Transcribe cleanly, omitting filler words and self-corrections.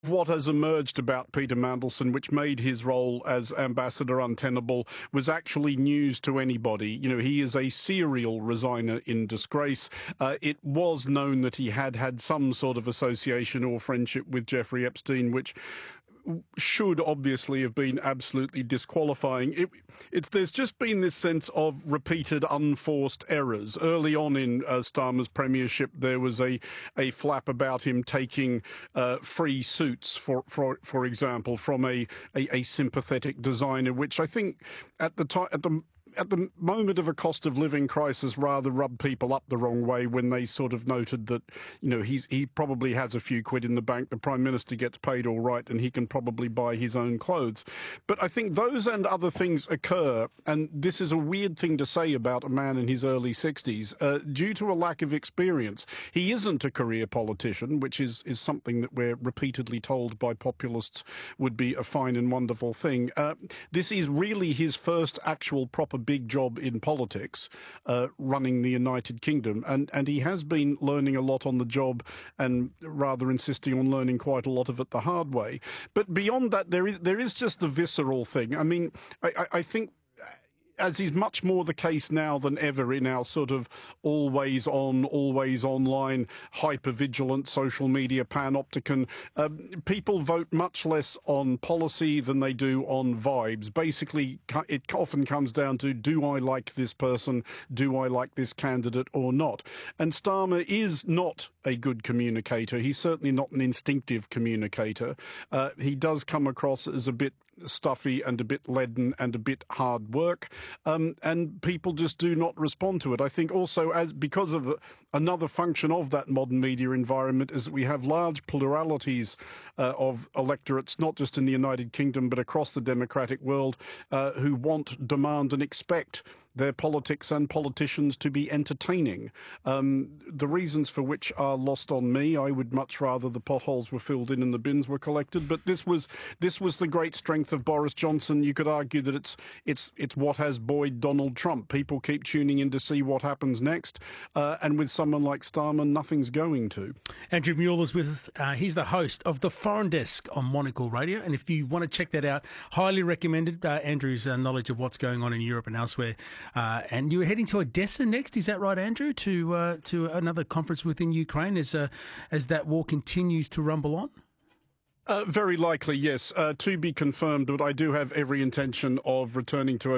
What has emerged about Peter Mandelson, which made his role as ambassador untenable, was actually news to anybody. You know, he is a serial resigner in disgrace. It was known that he had some sort of association or friendship with Jeffrey Epstein, which should obviously have been absolutely disqualifying. There's just been this sense of repeated unforced errors. Early on in Starmer's premiership, there was a flap about him taking free suits, for example, from a sympathetic designer, which I think at the moment of a cost of living crisis rather rubbed people up the wrong way when they sort of noted that, you know, he probably has a few quid in the bank, the Prime Minister gets paid all right, and he can probably buy his own clothes. But I think those and other things occur, and this is a weird thing to say about a man in his early 60s, due to a lack of experience. He isn't a career politician, which is something that we're repeatedly told by populists would be a fine and wonderful thing. This is really his first actual proper big job in politics, running the United Kingdom, and he has been learning a lot on the job and rather insisting on learning quite a lot of it the hard way. But beyond that, there is just the visceral thing. I mean, I think, as is much more the case now than ever in our sort of always on, always online, hyper-vigilant social media panopticon, people vote much less on policy than they do on vibes. Basically, it often comes down to, do I like this person? Do I like this candidate or not? And Starmer is not a good communicator. He's certainly not an instinctive communicator. He does come across as a bit stuffy and a bit leaden and a bit hard work, and people just do not respond to it. I think also because of another function of that modern media environment is that we have large pluralities of electorates, not just in the United Kingdom but across the democratic world, who want, demand and expect their politics and politicians to be entertaining. The reasons for which are lost on me. I would much rather the potholes were filled in and the bins were collected. But this was the great strength of Boris Johnson. You could argue that it's what has buoyed Donald Trump. People keep tuning in to see what happens next, and with someone like Starmer, nothing's going to. Andrew Mueller's with us. He's the host of the Foreign Desk on Monocle Radio, and if you want to check that out, highly recommended. Andrew's knowledge of what's going on in Europe and elsewhere. And you're heading to Odessa next, is that right, Andrew? To another conference within Ukraine as that war continues to rumble on? Very likely, yes. To be confirmed, but I do have every intention of returning to